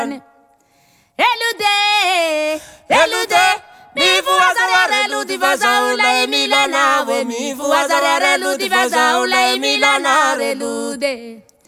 Elude, mi fu azare eludi vaza ula emilana we mi fu azare eludi vaza ula emilana elude.